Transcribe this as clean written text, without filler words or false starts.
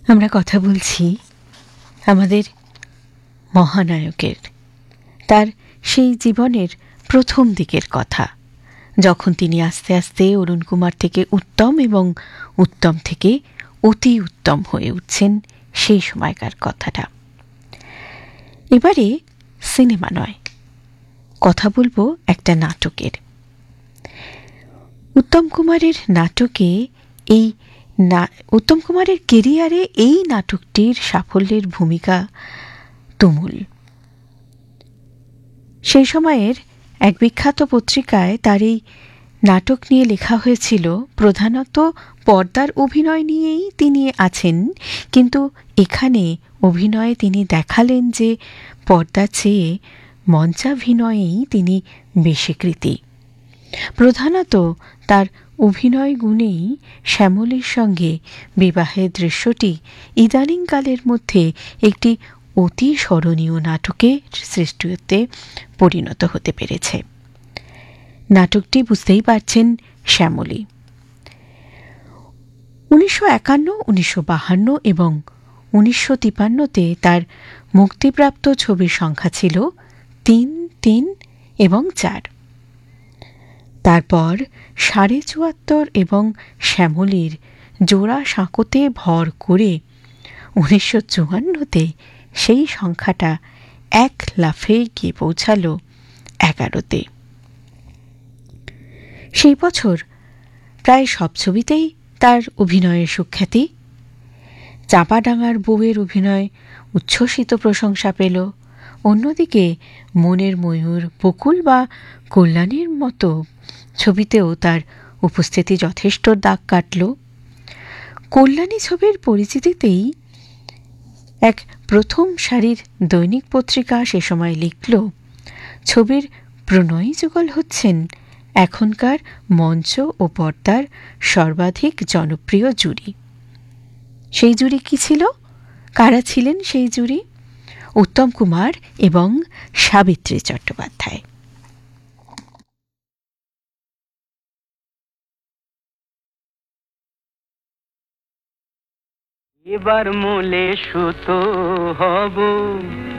আমরা কথা বলছি আমাদের মহানায়কের, তার সেই জীবনের প্রথম দিকের কথা, যখন তিনি আস্তে আস্তে অরুণ কুমার থেকে উত্তম এবং উত্তম থেকে অতি উত্তম হয়ে উঠছেন, সেই সময়কার কথাটা। এবারে সিনেমা নয়, কথা বলবো একটা নাটকের। উত্তম কুমারের নাটকে এই উত্তম কুমারের কেরিয়ারে এই নাটকটির সাফল্যের ভূমিকা তুমুল। সেই সময়ের এক বিখ্যাত পত্রিকায় তার এই নাটক নিয়ে লেখা হয়েছিল, প্রধানত পর্দার অভিনয় নিয়েই তিনি আছেন, কিন্তু এখানে অভিনয়ে তিনি দেখালেন যে পর্দার চেয়ে মঞ্চাভিনয়েই তিনি বেশি কৃতী। প্রধানত তার অভিনয় গুণেই শ্যামলীর সঙ্গে বিবাহের দৃশ্যটি ইদানিংকালের মধ্যে একটি অতি স্মরণীয় নাটকের সৃষ্টিতে পরিণত হতে পেরেছে। নাটকটি বুঝতেই পারছেন, শ্যামলী। 1951, 1952 এবং 1953-তে তার মুক্তিপ্রাপ্ত ছবির সংখ্যা ছিল 3, 3 এবং 4। তারপর 74.5 এবং শ্যামলীর জোড়া সাঁকোতে ভর করে 1954-তে সেই সংখ্যাটা এক লাফে গিয়ে পৌঁছাল 11-তে। সেই বছর প্রায় সব ছবিতেই তার অভিনয়ের সুখ্যাতি। চাঁপাডাঙ্গার বউয়ের অভিনয় উচ্ছ্বসিত প্রশংসা পেল। অন্যদিকে মনের ময়ূর, বকুল বা কল্যাণীর মতো ছবিতেও তার উপস্থিতি যথেষ্ট দাগ কাটল। কল্যাণী ছবির পরিচিতিতেই এক প্রথম সারির দৈনিক পত্রিকা সে সময় লিখল, ছবির প্রণয়ী যুগল হচ্ছেন এখনকার মঞ্চ ও পর্দার সর্বাধিক জনপ্রিয় জুরি। সেই জুরি কি ছিল? কারা ছিলেন সেই জুরি? উত্তম কুমার এবং সাবিত্রী চট্টোপাধ্যায়। এবার মূলে সুতো হব